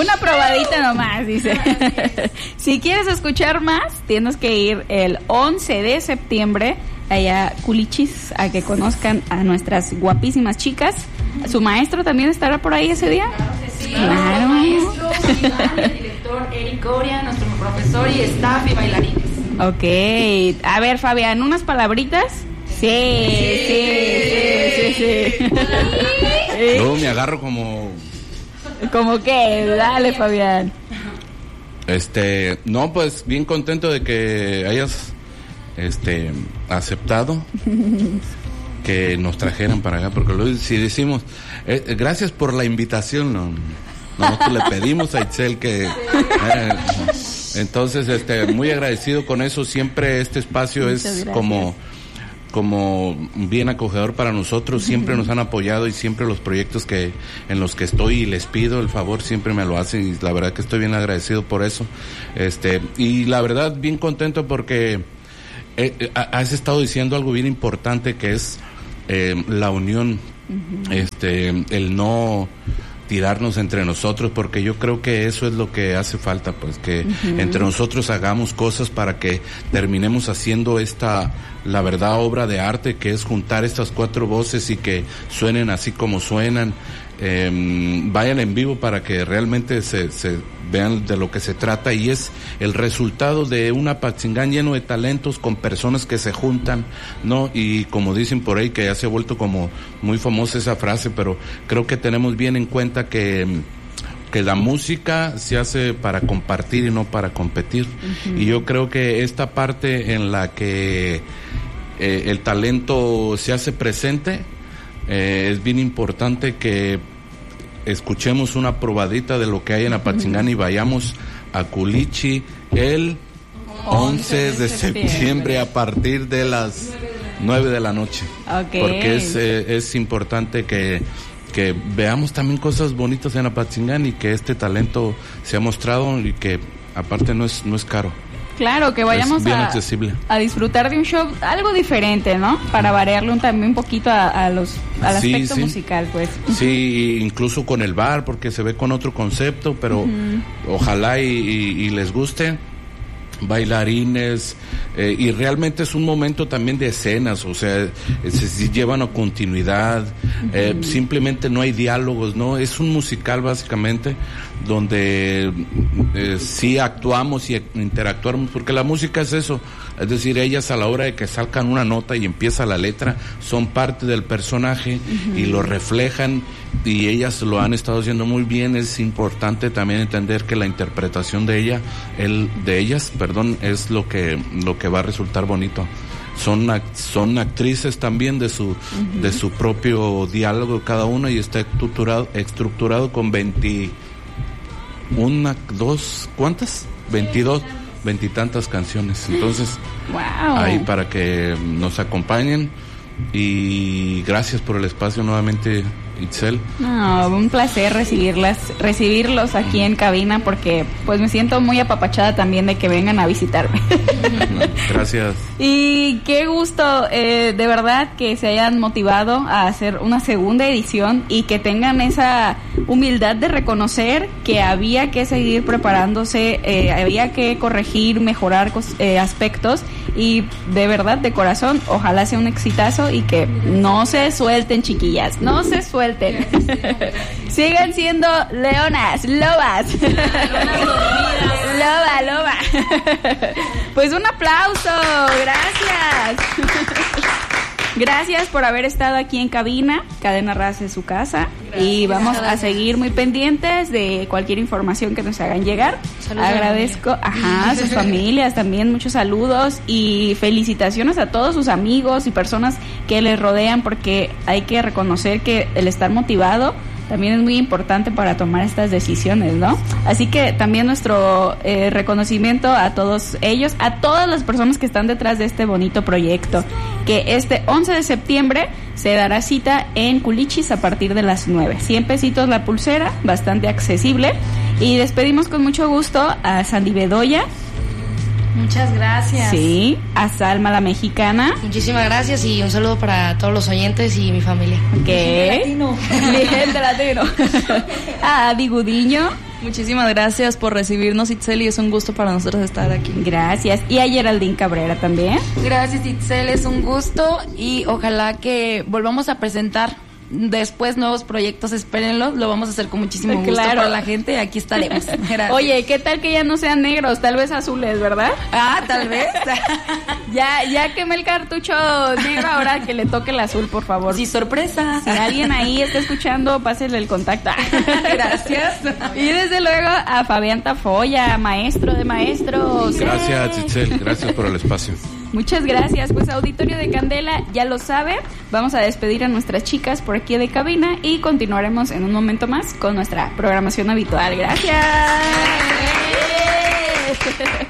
Una probadita nomás, dice. Si quieres escuchar más, tienes que ir el 11 de septiembre allá a Culichis, a que conozcan a nuestras guapísimas chicas. ¿Su maestro también estará por ahí ese día? Claro que sí. Claro. Maestro, Iván, el director Eric Oria, nuestro profesor y staff y bailarines. Ok. A ver, Fabián, ¿unas palabritas? Sí. Yo me agarro como... ¿Cómo qué? Dale, Fabián. No, pues bien contento de que hayas aceptado que nos trajeran para acá, porque luego si decimos gracias por la invitación, nosotros le pedimos a Itzel que entonces muy agradecido con eso. Siempre este espacio es como bien acogedor para nosotros. Siempre nos han apoyado y siempre los proyectos en los que estoy y les pido el favor siempre me lo hacen, y la verdad que estoy bien agradecido por eso. Y la verdad bien contento porque has estado diciendo algo bien importante, que es la unión, el no tirarnos entre nosotros, porque yo creo que eso es lo que hace falta, pues que entre nosotros hagamos cosas para que terminemos haciendo la verdad, obra de arte, que es juntar estas 4 voces y que suenen así como suenan. Vayan en vivo para que realmente se vean de lo que se trata, y es el resultado de un Apatzingán lleno de talentos, con personas que se juntan, ¿no? Y como dicen por ahí, que ya se ha vuelto como muy famosa esa frase, pero creo que tenemos bien en cuenta que la música se hace para compartir y no para competir. Y yo creo que esta parte en la que el talento se hace presente, es bien importante que escuchemos una probadita de lo que hay en Apatzingán y vayamos a Culichi el 11 de septiembre a partir de las 9 de la noche. Okay. Porque es importante que veamos también cosas bonitas en Apatzingán y que este talento se ha mostrado, y que aparte no es caro. Claro, que vayamos a disfrutar de un show algo diferente, ¿no? Para variarle también un poquito al aspecto musical, pues. Sí, incluso con el bar, porque se ve con otro concepto, pero ojalá y les guste. Bailarines, y realmente es un momento también de escenas, o sea, se llevan a continuidad, simplemente no hay diálogos, ¿no? Es un musical básicamente donde sí actuamos y interactuamos, porque la música es eso, es decir, ellas a la hora de que sacan una nota y empieza la letra, son parte del personaje y lo reflejan, y ellas lo han estado haciendo muy bien. Es importante también entender que la interpretación de ellas, es lo que va a resultar bonito. Son actrices también de su propio diálogo cada una, y está estructurado con 22 tantas canciones. Entonces, ahí para que nos acompañen, y gracias por el espacio nuevamente, Itzel. No, un placer recibirlos aquí en cabina, porque pues me siento muy apapachada también de que vengan a visitarme. Gracias. Y qué gusto, de verdad, que se hayan motivado a hacer una segunda edición y que tengan esa humildad de reconocer que había que seguir preparándose, había que corregir, mejorar aspectos, y de verdad, de corazón, ojalá sea un exitazo y que no se suelten, chiquillas, no se suelten. Sigan siendo leonas, lobas. Loba. Pues un aplauso, gracias. Gracias por haber estado aquí en cabina. Cadena Raza es su casa. Gracias. Y vamos a seguir muy pendientes de cualquier información que nos hagan llegar. Saludos. Agradezco a sus familias también, muchos saludos y felicitaciones a todos sus amigos y personas que les rodean, porque hay que reconocer que el estar motivado también es muy importante para tomar estas decisiones, ¿no? Así que también nuestro reconocimiento a todos ellos, a todas las personas que están detrás de este bonito proyecto, que este 11 de septiembre se dará cita en Culichis a partir de las 9. 100 pesitos la pulsera, bastante accesible. Y despedimos con mucho gusto a Sandy Bedoya. Muchas gracias. Sí, a Salma la mexicana. Muchísimas gracias y un saludo para todos los oyentes y mi familia. Mi gente latino. A Adi Gudiño. Muchísimas gracias por recibirnos, Itzel, y es un gusto para nosotros estar aquí. Gracias. Y a Geraldine Cabrera también. Gracias, Itzel, es un gusto y ojalá que volvamos a presentar después nuevos proyectos, espérenlos, lo vamos a hacer con muchísimo gusto para la gente, aquí estaremos. Gracias. Oye, ¿qué tal que ya no sean negros, tal vez azules, verdad? Tal vez. ya quemé el cartucho negro, ahora que le toque el azul, por favor. Sí, sorpresa. Si alguien ahí está escuchando, pásenle el contacto. Gracias. Y desde luego a Fabián Tafoya, maestro de maestros. Gracias, Itzel, gracias por el espacio. Muchas gracias. Pues auditorio de Candela, ya lo sabe, vamos a despedir a nuestras chicas por aquí de cabina y continuaremos en un momento más con nuestra programación habitual. Gracias.